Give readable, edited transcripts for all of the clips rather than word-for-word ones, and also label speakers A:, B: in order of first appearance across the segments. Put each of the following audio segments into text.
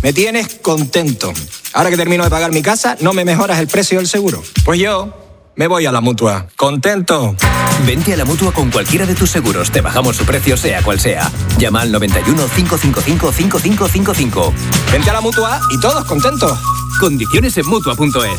A: Me tienes contento. Ahora que termino de pagar mi casa, ¿no me mejoras el precio del seguro? Pues yo me voy a la Mutua. ¿Contento?
B: Vente a la Mutua con cualquiera de tus seguros. Te bajamos su precio, sea cual sea. Llama al 91 555 5555.
A: Vente a la Mutua y todos contentos.
B: Condiciones en Mutua.es.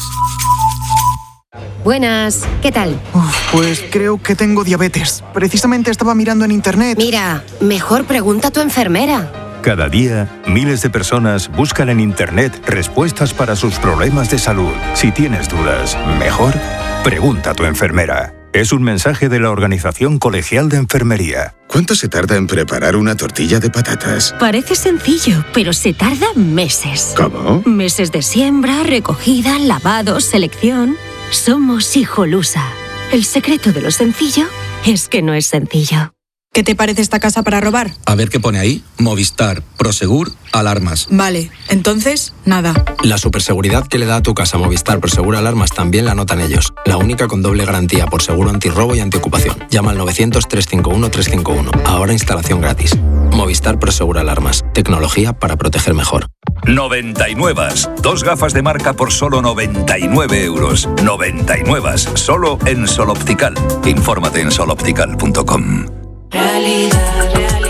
C: Buenas, ¿qué tal?
D: Pues creo que tengo diabetes. Precisamente estaba mirando en internet.
C: Mira, mejor pregunta a tu enfermera.
E: Cada día, miles de personas buscan en internet respuestas para sus problemas de salud. Si tienes dudas, mejor pregunta a tu enfermera. Es un mensaje de la Organización Colegial de Enfermería.
F: ¿Cuánto se tarda en preparar una tortilla de patatas?
G: Parece sencillo, pero se tarda meses.
F: ¿Cómo?
G: Meses de siembra, recogida, lavado, selección. Somos Hijolusa. El secreto de lo sencillo es que no es sencillo.
H: ¿Qué te parece esta casa para robar?
I: A ver qué pone ahí. Movistar, Prosegur, alarmas.
H: Vale, entonces, nada.
I: La superseguridad que le da a tu casa Movistar Prosegur Alarmas también la notan ellos. La única con doble garantía por seguro antirrobo y antiocupación. Llama al 900-351-351. Ahora instalación gratis. Movistar Prosegur Alarmas. Tecnología para proteger mejor.
J: 99. 2 gafas de marca por solo 99 euros. 99. Solo en Sol Optical. Infórmate en soloptical.com.
K: Realidad,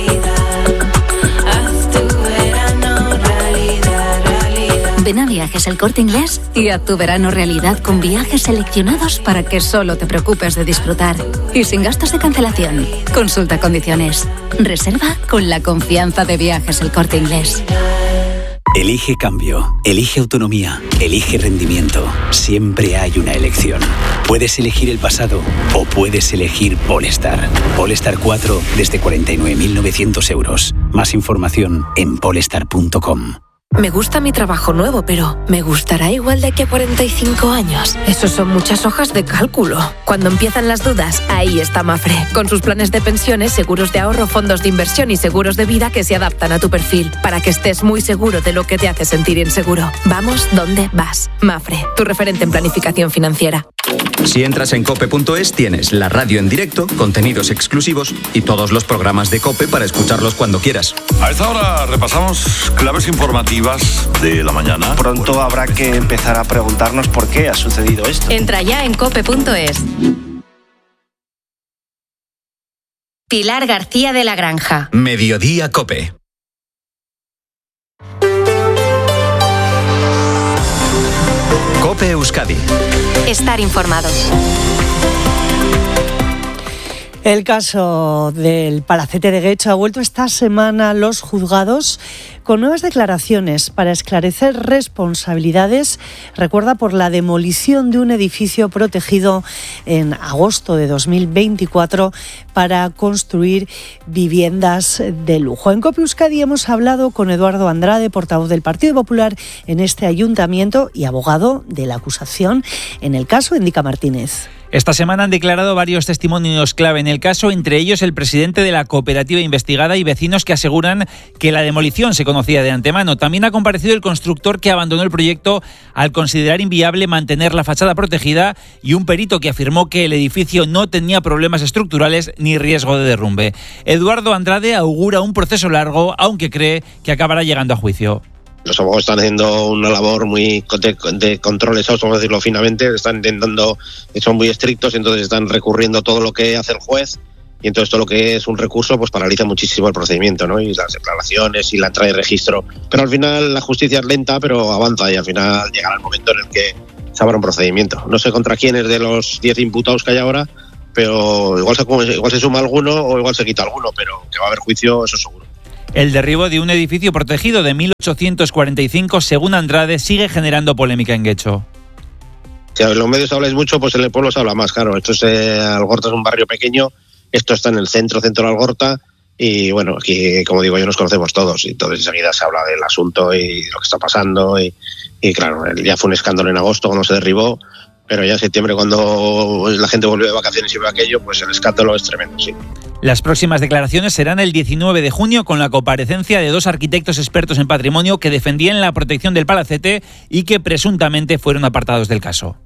K: haz tu verano realidad.
G: Ven a Viajes El Corte Inglés y haz tu verano realidad con viajes seleccionados para que solo te preocupes de disfrutar. Y sin gastos de cancelación. Consulta condiciones. Reserva con la confianza de Viajes El Corte Inglés.
L: Elige cambio, elige autonomía, elige rendimiento. Siempre hay una elección. Puedes elegir el pasado o puedes elegir Polestar. Polestar 4 desde 49.900 euros. Más información en polestar.com.
M: Me gusta mi trabajo nuevo, pero ¿me gustará igual de aquí a 45 años? Eso son muchas hojas de cálculo. Cuando empiezan las dudas, ahí está Mafre, con sus planes de pensiones, seguros de ahorro, fondos de inversión y seguros de vida que se adaptan a tu perfil, para que estés muy seguro de lo que te hace sentir inseguro. Vamos donde vas. Mafre, tu referente en planificación financiera.
N: Si entras en cope.es tienes la radio en directo, contenidos exclusivos y todos los programas de COPE para escucharlos cuando quieras.
O: A esta hora repasamos claves informativas de la mañana.
P: Pronto habrá que empezar a preguntarnos por qué ha sucedido esto.
C: Entra ya en cope.es. Pilar García de la Granja.
N: Mediodía COPE. COPE Euskadi.
C: Estar informado.
Q: El caso del Palacete de Getxo ha vuelto esta semana a los juzgados con nuevas declaraciones para esclarecer responsabilidades, recuerda, por la demolición de un edificio protegido en agosto de 2024 para construir viviendas de lujo. En COPE Euskadi hemos hablado con Eduardo Andrade, portavoz del Partido Popular en este ayuntamiento y abogado de la acusación en el caso Endica Martínez.
R: Esta semana han declarado varios testimonios clave en el caso, entre ellos el presidente de la cooperativa investigada y vecinos que aseguran que la demolición se conocía de antemano. También ha comparecido el constructor que abandonó el proyecto al considerar inviable mantener la fachada protegida y un perito que afirmó que el edificio no tenía problemas estructurales ni riesgo de derrumbe. Eduardo Andrade augura un proceso largo, aunque cree que acabará llegando a juicio.
S: Los abogados están haciendo una labor muy de controles, vamos a decirlo finamente, están intentando, son muy estrictos, entonces están recurriendo todo lo que hace el juez y entonces todo lo que es un recurso pues paraliza muchísimo el procedimiento, ¿no? Y las declaraciones y la entrada de registro. Pero al final la justicia es lenta, pero avanza y al final llegará el momento en el que se abra un procedimiento. No sé contra quién es de los 10 imputados que hay ahora, pero igual se suma alguno o igual se quita alguno, pero que va a haber juicio, eso seguro.
R: El derribo de un edificio protegido de 1845, según Andrade, sigue generando polémica en Getxo.
S: Si en los medios habláis mucho, pues en el pueblo se habla más, claro. Esto es, Algorta es un barrio pequeño, esto está en el centro de Algorta y bueno, aquí, como digo yo, nos conocemos todos y entonces enseguida se habla del asunto y lo que está pasando y claro, ya fue un escándalo en agosto cuando se derribó, pero ya en septiembre cuando la gente volvió de vacaciones y ve aquello, pues el escándalo es tremendo, sí.
R: Las próximas declaraciones serán el 19 de junio con la comparecencia de 2 arquitectos expertos en patrimonio que defendían la protección del palacete y que presuntamente fueron apartados del caso.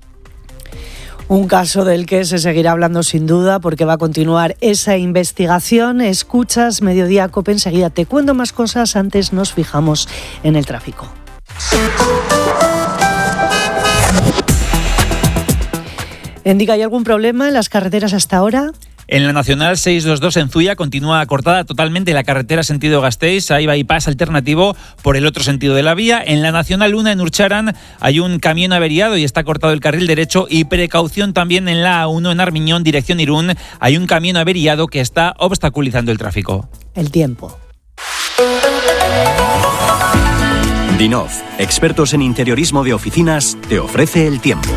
Q: Un caso del que se seguirá hablando sin duda porque va a continuar esa investigación. Escuchas Mediodía COPE, enseguida te cuento más cosas, antes nos fijamos en el tráfico. Indica, ¿hay algún problema en las carreteras hasta ahora?
R: En la Nacional 622 en Zuya continúa cortada totalmente la carretera sentido Gasteiz. Hay bypass alternativo por el otro sentido de la vía. En la Nacional 1 en Urcharan hay un camión averiado y está cortado el carril derecho. Y precaución también en la A1 en Armiñón, dirección Irún. Hay un camión averiado que está obstaculizando el tráfico.
Q: El tiempo.
T: Dinov, expertos en interiorismo de oficinas, te ofrece el tiempo.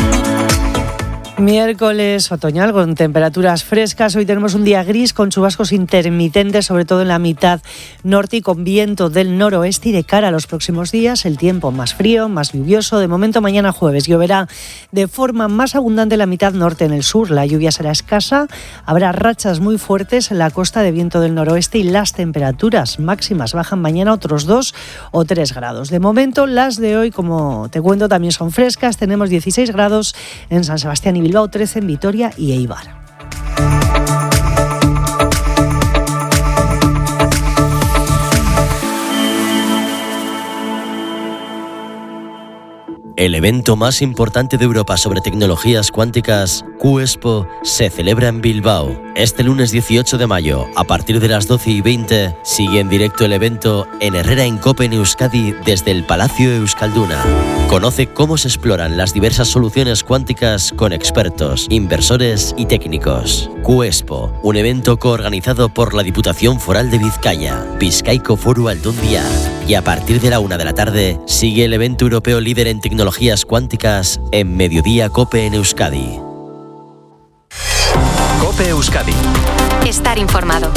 Q: Miércoles otoñal con temperaturas frescas. Hoy tenemos un día gris con chubascos intermitentes, sobre todo en la mitad norte y con viento del noroeste. Y de cara a los próximos días, el tiempo más frío, más lluvioso. De momento, mañana jueves lloverá de forma más abundante en la mitad norte. En el sur la lluvia será escasa. Habrá rachas muy fuertes en la costa de viento del noroeste y las temperaturas máximas bajan mañana otros 2 o 3 grados. De momento, las de hoy, como te cuento, también son frescas. Tenemos 16 grados en San Sebastián y Bilbao, 13 en Vitoria y Eibar.
U: El evento más importante de Europa sobre tecnologías cuánticas, QExpo, se celebra en Bilbao. Este lunes 18 de mayo, a partir de las 12:20, sigue en directo el evento en Herrera en Cope en Euskadi desde el Palacio Euskalduna. Conoce cómo se exploran las diversas soluciones cuánticas con expertos, inversores y técnicos. QExpo, un evento coorganizado por la Diputación Foral de Vizcaya, Bizkaiko Foru Aldundia. Y a partir de la 1 de la tarde, sigue el evento europeo líder en tecnologías cuánticas en Mediodía Cope en Euskadi.
T: Cope Euskadi.
C: Estar informado.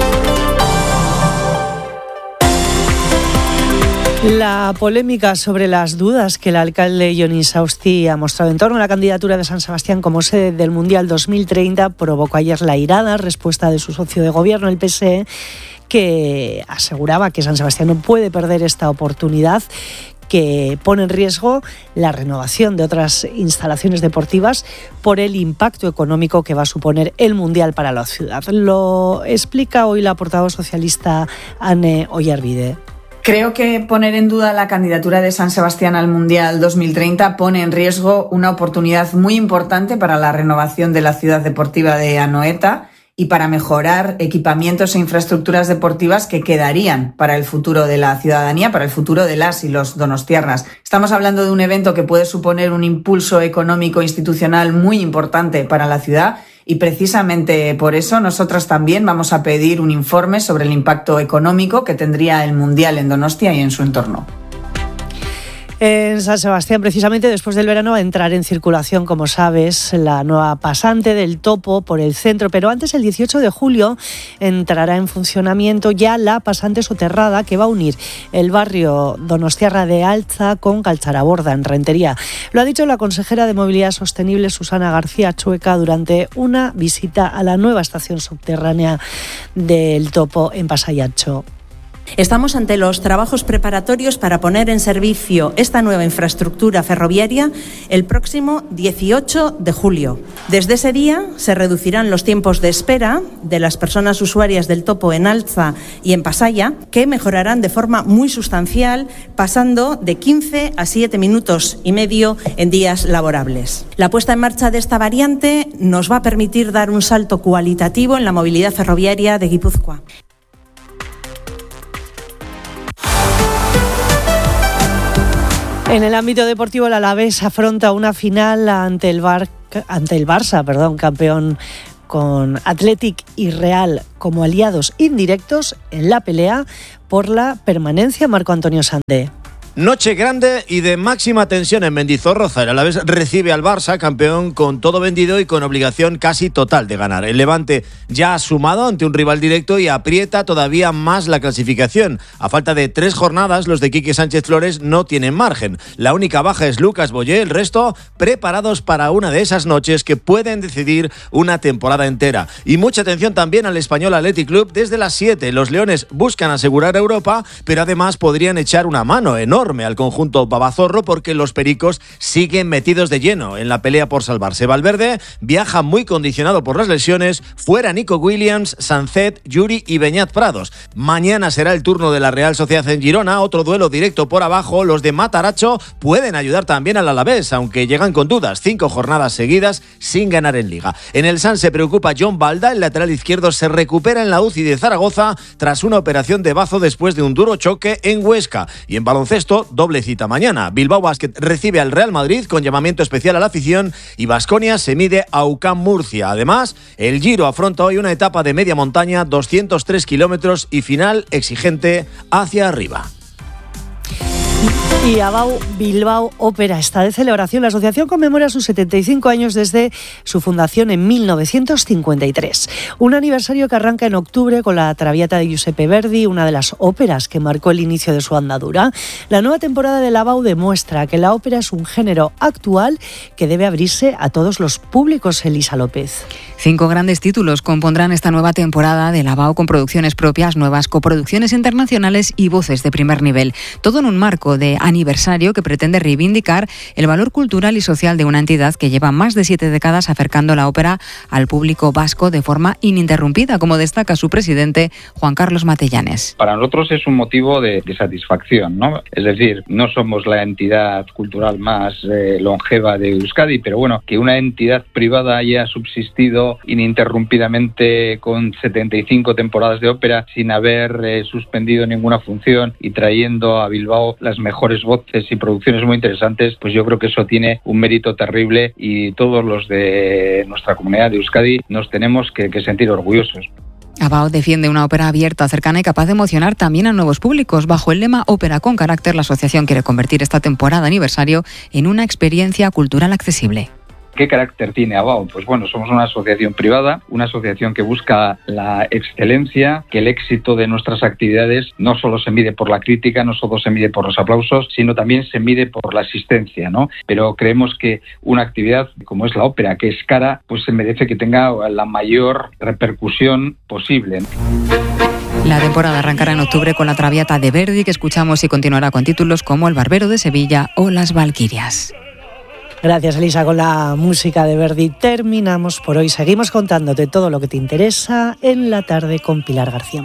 Q: La polémica sobre las dudas que el alcalde Jon Insausti ha mostrado en torno a la candidatura de San Sebastián como sede del Mundial 2030 provocó ayer la airada respuesta de su socio de gobierno, el PSE, que aseguraba que San Sebastián no puede perder esta oportunidad, que pone en riesgo la renovación de otras instalaciones deportivas por el impacto económico que va a suponer el Mundial para la ciudad. Lo explica hoy la portavoz socialista Anne Oyarbide.
V: Creo que poner en duda la candidatura de San Sebastián al Mundial 2030 pone en riesgo una oportunidad muy importante para la renovación de la ciudad deportiva de Anoeta y para mejorar equipamientos e infraestructuras deportivas que quedarían para el futuro de la ciudadanía, para el futuro de las y los donostiarras. Estamos hablando de un evento que puede suponer un impulso económico e institucional muy importante para la ciudad y precisamente por eso nosotros también vamos a pedir un informe sobre el impacto económico que tendría el Mundial en Donostia y en su entorno.
Q: En San Sebastián, precisamente después del verano, va a entrar en circulación, como sabes, la nueva pasante del Topo por el centro, pero antes, el 18 de julio, entrará en funcionamiento ya la pasante soterrada que va a unir el barrio donostiarra de Altza con Galtzaraborda, en Rentería. Lo ha dicho la consejera de Movilidad Sostenible, Susana García Chueca, durante una visita a la nueva estación subterránea del Topo en Pasaiatxo.
W: Estamos ante los trabajos preparatorios para poner en servicio esta nueva infraestructura ferroviaria el próximo 18 de julio. Desde ese día se reducirán los tiempos de espera de las personas usuarias del Topo en Altza y en Pasaia, que mejorarán de forma muy sustancial, pasando de 15 a 7 minutos y medio en días laborables. La puesta en marcha de esta variante nos va a permitir dar un salto cualitativo en la movilidad ferroviaria de Guipúzcoa.
Q: En el ámbito deportivo, el Alavés afronta una final ante el Barça, campeón, con Athletic y Real como aliados indirectos en la pelea por la permanencia. Marco Antonio Sandé.
X: Noche grande y de máxima tensión en Mendizorroza. El Alavés recibe al Barça, campeón con todo vendido y con obligación casi total de ganar. El Levante ya ha sumado ante un rival directo y aprieta todavía más la clasificación. A falta de 3 jornadas, los de Quique Sánchez Flores no tienen margen. La única baja es Lucas Boyé, el resto preparados para una de esas noches que pueden decidir una temporada entera. Y mucha atención también al Español Athletic Club. Desde las 7, los Leones buscan asegurar Europa, pero además podrían echar una mano enorme enorme al conjunto babazorro porque los pericos siguen metidos de lleno en la pelea por salvarse. Valverde viaja muy condicionado por las lesiones, fuera Nico Williams, Sancet, Yuri y Beñat Prados. Mañana será el turno de la Real Sociedad en Girona, otro duelo directo por abajo. Los de Mataracho pueden ayudar también al Alavés, aunque llegan con dudas, 5 jornadas seguidas sin ganar en Liga. En el San se preocupa John Balda, el lateral izquierdo se recupera en la UCI de Zaragoza tras una operación de bazo después de un duro choque en Huesca. Y en baloncesto, doble cita mañana. Bilbao Basket recibe al Real Madrid con llamamiento especial a la afición y Baskonia se mide a UCAM Murcia. Además, el Giro afronta hoy una etapa de media montaña, 203 kilómetros y final exigente hacia arriba.
Q: Y Abao Bilbao Ópera está de celebración. La asociación conmemora sus 75 años desde su fundación en 1953. Un aniversario que arranca en octubre con la Traviata de Giuseppe Verdi, una de las óperas que marcó el inicio de su andadura. La nueva temporada del Abao demuestra que la ópera es un género actual que debe abrirse a todos los públicos. Elisa López.
A: 5 grandes títulos compondrán esta nueva temporada del Abao, con producciones propias, nuevas coproducciones internacionales y voces de primer nivel. Todo en un marco de aniversario que pretende reivindicar el valor cultural y social de una entidad que lleva más de 7 décadas acercando la ópera al público vasco de forma ininterrumpida, como destaca su presidente, Juan Carlos Matellanes.
B: Para nosotros es un motivo de satisfacción, ¿no? Es decir, no somos la entidad cultural más longeva de Euskadi, pero bueno, que una entidad privada haya subsistido ininterrumpidamente con 75 temporadas de ópera sin haber suspendido ninguna función y trayendo a Bilbao las mejores voces y producciones muy interesantes, pues yo creo que eso tiene un mérito terrible y todos los de nuestra comunidad de Euskadi nos tenemos que sentir orgullosos.
A: Abao defiende una ópera abierta, cercana y capaz de emocionar también a nuevos públicos. Bajo el lema Ópera con carácter, la asociación quiere convertir esta temporada aniversario en una experiencia cultural accesible.
B: ¿Qué carácter tiene Abao? Pues bueno, somos una asociación privada, una asociación que busca la excelencia, que el éxito de nuestras actividades no solo se mide por la crítica, no solo se mide por los aplausos, sino también se mide por la asistencia, ¿no? Pero creemos que una actividad como es la ópera, que es cara, pues se merece que tenga la mayor repercusión posible.
A: La temporada arrancará en octubre con la Traviata de Verdi, que escuchamos, y continuará con títulos como El Barbero de Sevilla o Las Valquirias.
Q: Gracias, Elisa. Con la música de Verdi terminamos por hoy. Seguimos contándote todo lo que te interesa en la tarde con Pilar García.